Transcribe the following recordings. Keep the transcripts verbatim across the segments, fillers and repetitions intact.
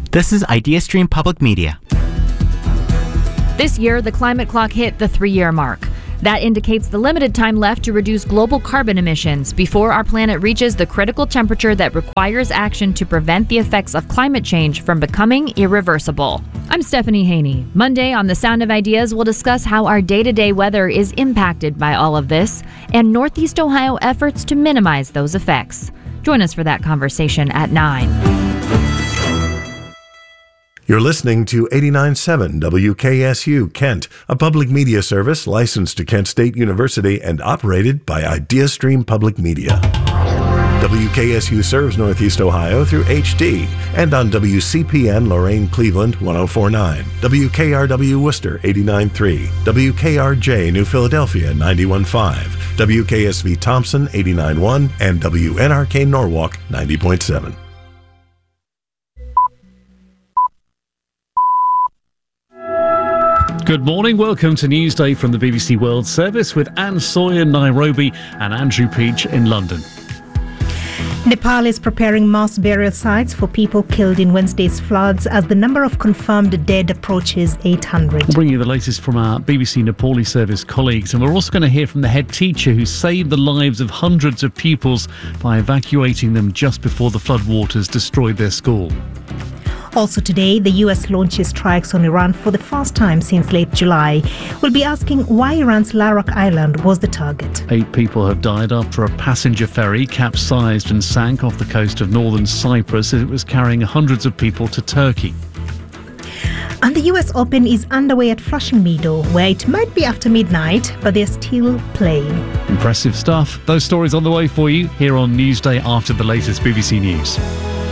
This is IdeaStream Public Media. This year, the climate clock hit the three-year mark. That indicates the limited time left to reduce global carbon emissions before our planet reaches the critical temperature that requires action to prevent the effects of climate change from becoming irreversible. I'm Stephanie Haney. Monday on The Sound of Ideas, we'll discuss how our day-to-day weather is impacted by all of this and Northeast Ohio efforts to minimize those effects. Join us for that conversation at nine. You're listening to eighty-nine point seven W K S U Kent, a public media service licensed to Kent State University and operated by IdeaStream Public Media. W K S U serves Northeast Ohio through H D and on W C P N Lorain Cleveland one oh four point nine, W K R W Worcester eighty-nine point three, W K R J New Philadelphia ninety-one point five, W K S V Thompson eighty-nine point one, and W N R K Norwalk ninety point seven. Good morning, welcome to Newsday from the B B C World Service with Anne Sawyer in Nairobi and Andrew Peach in London. Nepal is preparing mass burial sites for people killed in Wednesday's floods as the number of confirmed dead approaches eight hundred. We'll bring you the latest from our B B C Nepali service colleagues, and we're also going to hear from the head teacher who saved the lives of hundreds of pupils by evacuating them just before the floodwaters destroyed their school. Also today, the U S launches strikes on Iran for the first time since late July. We'll be asking why Iran's Larak Island was the target. Eight people have died after a passenger ferry capsized and sank off the coast of northern Cyprus as it was carrying hundreds of people to Turkey. And the U S Open is underway at Flushing Meadow, where it might be after midnight, but they're still playing. Impressive stuff. Those stories on the way for you here on Newsday after the latest B B C News.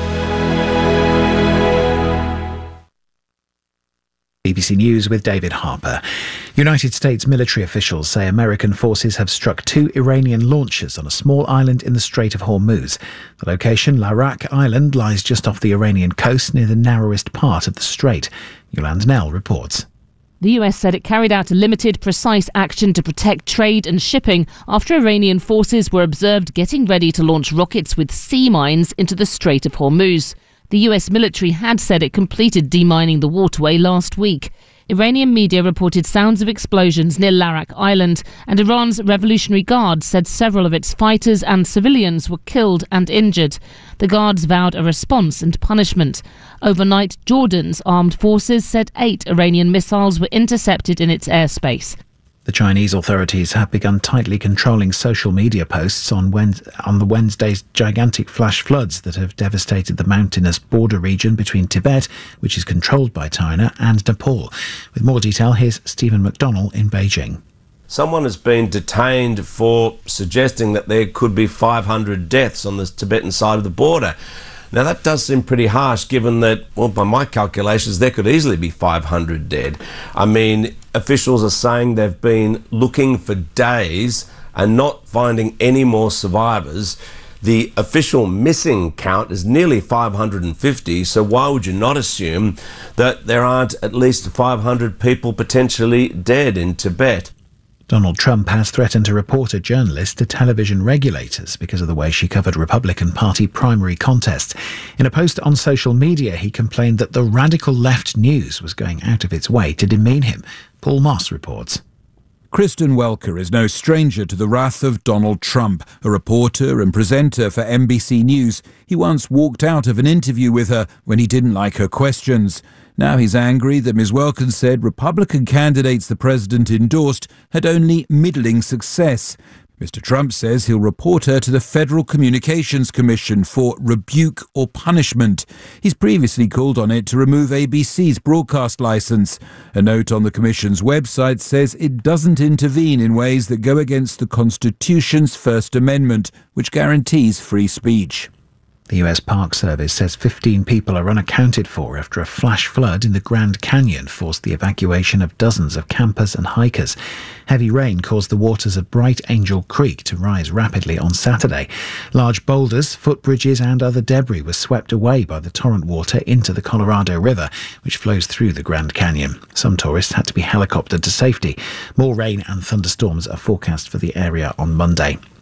B B C News with David Harper. United States military officials say American forces have struck two Iranian launchers on a small island in the Strait of Hormuz. The location, Larak Island, lies just off the Iranian coast near the narrowest part of the strait. Yolande Nell reports. The U S said it carried out a limited, precise action to protect trade and shipping after Iranian forces were observed getting ready to launch rockets with sea mines into the Strait of Hormuz. The U S military had said it completed demining the waterway last week. Iranian media reported sounds of explosions near Larak Island, and Iran's Revolutionary Guard said several of its fighters and civilians were killed and injured. The guards vowed a response and punishment. Overnight, Jordan's armed forces said eight Iranian missiles were intercepted in its airspace. The Chinese authorities have begun tightly controlling social media posts on, Wednesday, on the Wednesday's gigantic flash floods that have devastated the mountainous border region between Tibet, which is controlled by China, and Nepal. With more detail, here's Stephen McDonnell in Beijing. Someone has been detained for suggesting that there could be five hundred deaths on the Tibetan side of the border. Now, that does seem pretty harsh, given that, well, by my calculations, there could easily be five hundred dead. I mean, officials are saying they've been looking for days and not finding any more survivors. The official missing count is nearly five hundred fifty, so why would you not assume that there aren't at least five hundred people potentially dead in Tibet? Donald Trump has threatened to report a journalist to television regulators because of the way she covered Republican Party primary contests. In a post on social media, he complained that the radical left news was going out of its way to demean him. Paul Moss reports. Kristen Welker is no stranger to the wrath of Donald Trump, a reporter and presenter for N B C News. He once walked out of an interview with her when he didn't like her questions. Now he's angry that Miz Welker said Republican candidates the president endorsed had only middling success. Mister Trump says he'll report her to the Federal Communications Commission for rebuke or punishment. He's previously called on it to remove A B C's broadcast license. A note on the Commission's website says it doesn't intervene in ways that go against the Constitution's First Amendment, which guarantees free speech. The U S Park Service says fifteen people are unaccounted for after a flash flood in the Grand Canyon forced the evacuation of dozens of campers and hikers. Heavy rain caused the waters of Bright Angel Creek to rise rapidly on Saturday. Large boulders, footbridges and other debris were swept away by the torrent water into the Colorado River, which flows through the Grand Canyon. Some tourists had to be helicoptered to safety. More rain and thunderstorms are forecast for the area on Monday.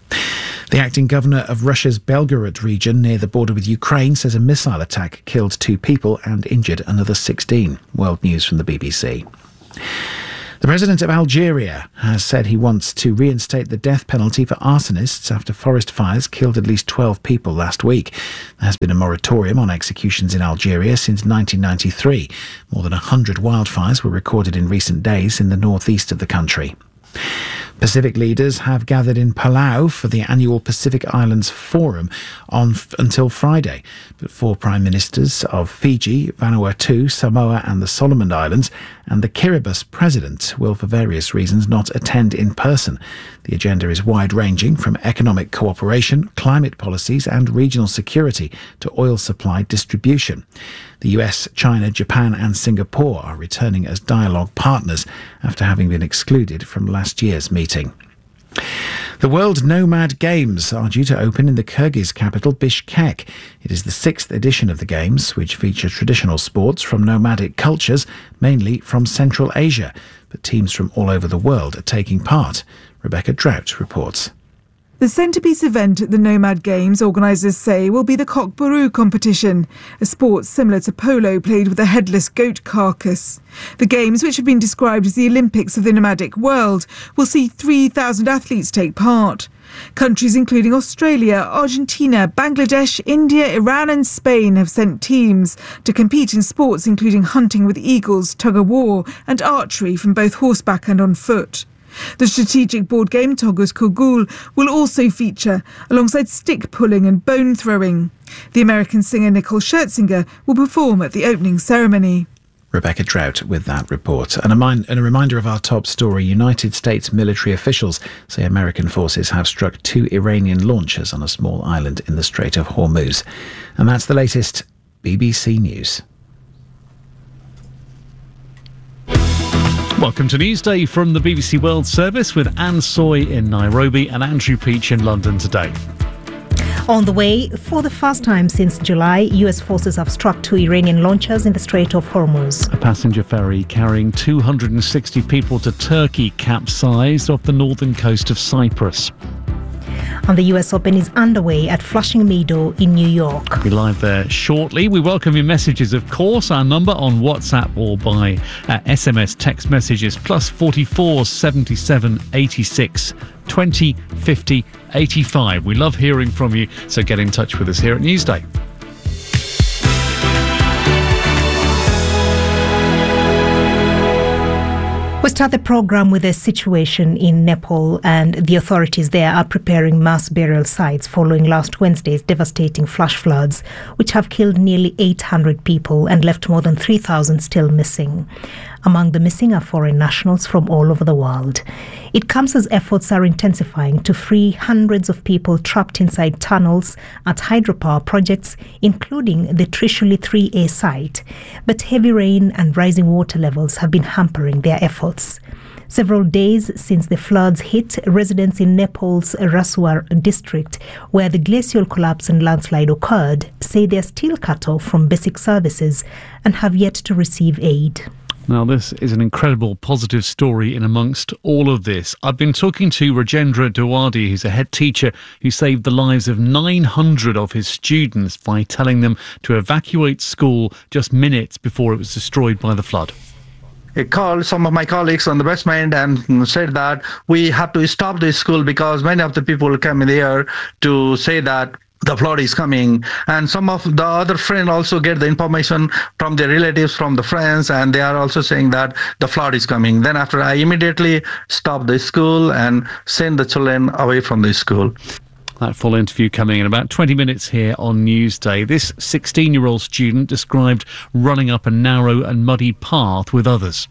The acting governor of Russia's Belgorod region near the border with Ukraine says a missile attack killed two people and injured another sixteen. World News from the B B C. The president of Algeria has said he wants to reinstate the death penalty for arsonists after forest fires killed at least twelve people last week. There has been a moratorium on executions in Algeria since nineteen ninety-three. More than one hundred wildfires were recorded in recent days in the northeast of the country. Pacific leaders have gathered in Palau for the annual Pacific Islands Forum on f- until Friday. But four prime ministers of Fiji, Vanuatu, Samoa and the Solomon Islands and the Kiribati president will, for various reasons, not attend in person. The agenda is wide-ranging from economic cooperation, climate policies and regional security to oil supply distribution. The U S, China, Japan and Singapore are returning as dialogue partners after having been excluded from last year's meeting. The World Nomad Games are due to open in the Kyrgyz capital Bishkek. It is the sixth edition of the Games, which feature traditional sports from nomadic cultures, mainly from Central Asia. But teams from all over the world are taking part. Rebecca Drought reports. The centrepiece event at the Nomad Games, organisers say, will be the Cockburoo competition, a sport similar to polo played with a headless goat carcass. The Games, which have been described as the Olympics of the nomadic world, will see three thousand athletes take part. Countries including Australia, Argentina, Bangladesh, India, Iran and Spain have sent teams to compete in sports including hunting with eagles, tug-of-war and archery from both horseback and on foot. The strategic board game Togus Kogul will also feature, alongside stick pulling and bone throwing. The American singer Nicole Scherzinger will perform at the opening ceremony. Rebecca Drought with that report. And a, mind, and a reminder of our top story. United States military officials say American forces have struck two Iranian launchers on a small island in the Strait of Hormuz. And that's the latest B B C News. Welcome to Newsday from the B B C World Service with Anne Soy in Nairobi and Andrew Peach in London today. On the way, for the first time since July, U S forces have struck two Iranian launchers in the Strait of Hormuz. A passenger ferry carrying two hundred sixty people to Turkey capsized off the northern coast of Cyprus. And the U S Open is underway at Flushing Meadow in New York. We'll be live there shortly. We welcome your messages, of course. Our number on WhatsApp or by uh, S M S text messages plus forty-four seventy-seven eighty-six twenty fifty eighty-five. We love hearing from you, so get in touch with us here at Newsday. We start the programme with a situation in Nepal, and the authorities there are preparing mass burial sites following last Wednesday's devastating flash floods, which have killed nearly eight hundred people and left more than three thousand still missing. Among the missing are foreign nationals from all over the world. It comes as efforts are intensifying to free hundreds of people trapped inside tunnels at hydropower projects, including the Trishuli three A site. But heavy rain and rising water levels have been hampering their efforts. Several days since the floods hit, residents in Nepal's Rasuar district, where the glacial collapse and landslide occurred, say they are still cut off from basic services and have yet to receive aid. Now, this is an incredible positive story in amongst all of this. I've been talking to Rajendra Dewadi, who's a head teacher who saved the lives of nine hundred of his students by telling them to evacuate school just minutes before it was destroyed by the flood. I called some of my colleagues on the West Mind and said that we have to stop this school because many of the people come in here to say that the flood is coming, and some of the other friends also get the information from their relatives, from the friends, and they are also saying that the flood is coming. Then after, I immediately stopped the school and sent the children away from the school. That full interview coming in about twenty minutes here on Newsday. This sixteen-year-old student described running up a narrow and muddy path with others.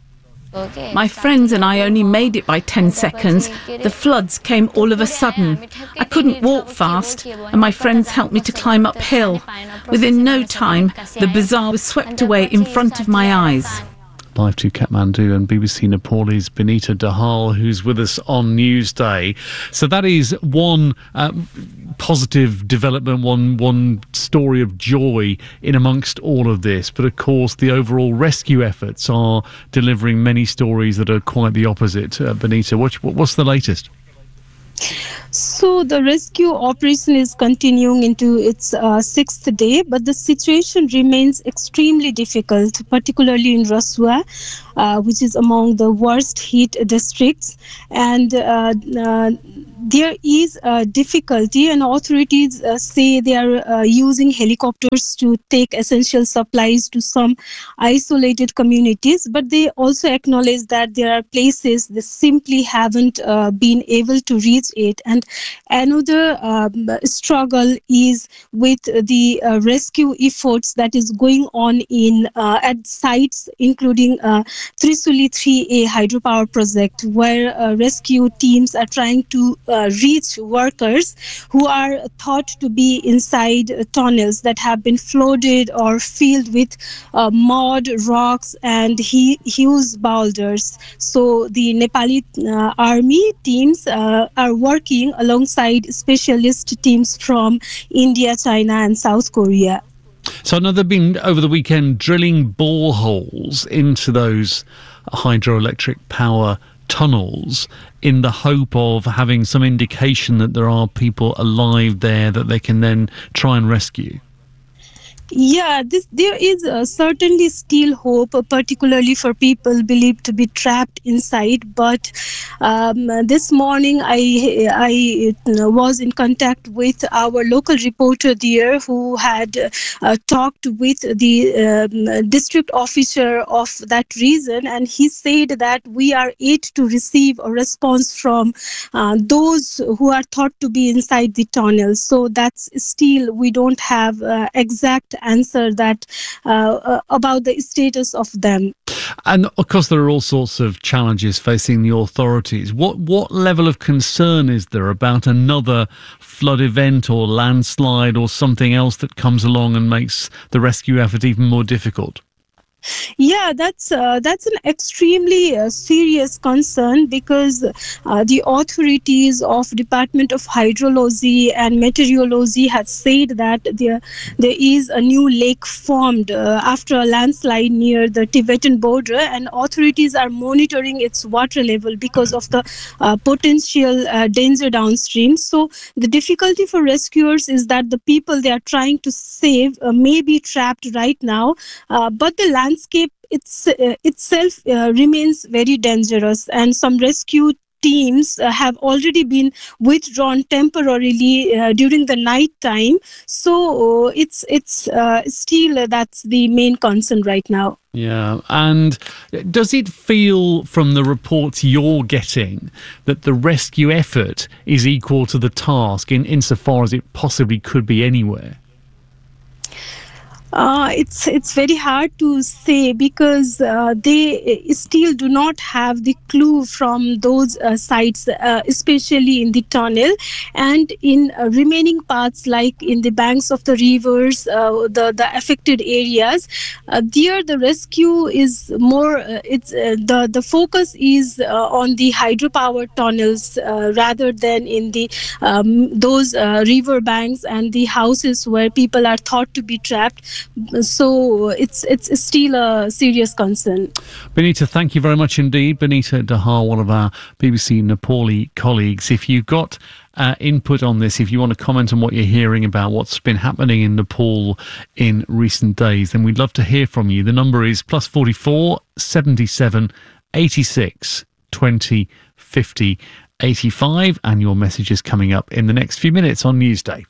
My friends and I only made it by ten seconds. The floods came all of a sudden. I couldn't walk fast, and my friends helped me to climb uphill. Within no time, the bazaar was swept away in front of my eyes. Live to Kathmandu and B B C Nepal's Benita Dahal, who's with us on Newsday. So that is one um, positive development, one one story of joy in amongst all of this. But of course, the overall rescue efforts are delivering many stories that are quite the opposite. Uh, Benita, what, what's the latest? So the rescue operation is continuing into its uh, sixth day, but the situation remains extremely difficult, particularly in Rasua, uh, which is among the worst hit districts. And uh, uh, there is uh, difficulty, and authorities uh, say they are uh, using helicopters to take essential supplies to some isolated communities, but they also acknowledge that there are places they simply haven't uh, been able to reach it. And another um, struggle is with the uh, rescue efforts that is going on in uh, at sites including uh, Trisuli three A hydropower project, where uh, rescue teams are trying to uh, reach workers who are thought to be inside uh, tunnels that have been flooded or filled with uh, mud, rocks, and he- huge boulders. So the Nepali uh, army teams uh, are working alongside specialist teams from India, China, and South Korea. So I know they've been, over the weekend, drilling boreholes into those hydroelectric power tunnels in the hope of having some indication that there are people alive there that they can then try and rescue. Yeah, this, there is uh, certainly still hope, uh, particularly for people believed to be trapped inside. But um, this morning, I I uh, was in contact with our local reporter there, who had uh, talked with the um, district officer of that region, and he said that we are yet to receive a response from uh, those who are thought to be inside the tunnel. So that's still, we don't have uh, exact answer that uh, uh, about the status of them. And of course there are all sorts of challenges facing the authorities. What what level of concern is there about another flood event or landslide or something else that comes along and makes the rescue effort even more difficult? Yeah, that's uh, that's an extremely uh, serious concern, because uh, the authorities of Department of Hydrology and Meteorology have said that there there is a new lake formed uh, after a landslide near the Tibetan border, and authorities are monitoring its water level because of the uh, potential uh, danger downstream. So the difficulty for rescuers is that the people they are trying to save uh, may be trapped right now, uh, but the land landscape it's, uh, itself uh, remains very dangerous, and some rescue teams uh, have already been withdrawn temporarily uh, during the night time. So uh, it's it's uh, still uh, that's the main concern right now. Yeah, and does it feel from the reports you're getting that the rescue effort is equal to the task in insofar as it possibly could be anywhere? Uh, it's it's very hard to say, because uh, they still do not have the clue from those uh, sites, uh, especially in the tunnel and in uh, remaining parts like in the banks of the rivers, uh, the the affected areas. Uh, there, the rescue is more. Uh, it's uh, the the focus is uh, on the hydropower tunnels uh, rather than in the um, those uh, river banks and the houses where people are thought to be trapped. So it's it's still a serious concern. Benita, thank you very much indeed. Benita Dahal, one of our B B C Nepali colleagues. If you've got uh, input on this, if you want to comment on what you're hearing about what's been happening in Nepal in recent days, then we'd love to hear from you. The number is plus forty-four, seventy-seven, eighty-six, twenty, fifty, eighty-five, and your message is coming up in the next few minutes on Newsday.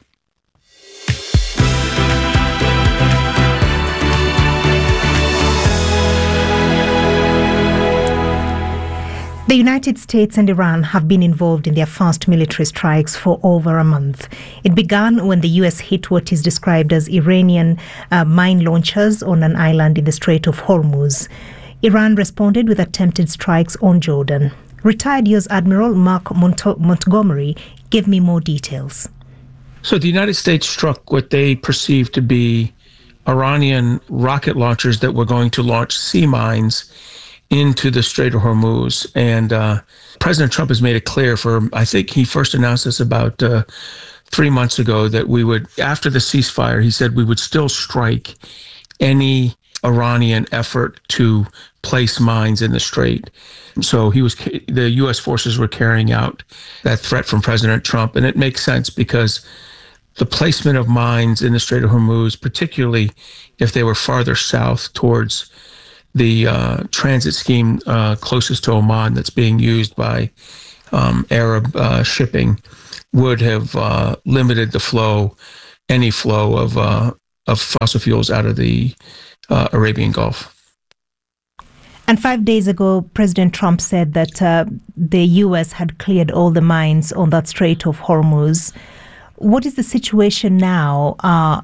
The United States and Iran have been involved in their first military strikes for over a month. It began when the U S hit what is described as Iranian uh, mine launchers on an island in the Strait of Hormuz. Iran responded with attempted strikes on Jordan. Retired U S Admiral Mark Mont- Montgomery gave me more details. So the United States struck what they perceived to be Iranian rocket launchers that were going to launch sea mines into the Strait of Hormuz. And uh, President Trump has made it clear for, I think he first announced this about uh, three months ago, that we would, after the ceasefire, he said we would still strike any Iranian effort to place mines in the strait. So he was, the U S forces were carrying out that threat from President Trump. And it makes sense because the placement of mines in the Strait of Hormuz, particularly if they were farther south towards the uh, transit scheme uh, closest to Oman that's being used by um, Arab uh, shipping, would have uh, limited the flow, any flow of uh, of fossil fuels out of the uh, Arabian Gulf. And five days ago, President Trump said that uh, the U S had cleared all the mines on that Strait of Hormuz. What is the situation now? Uh,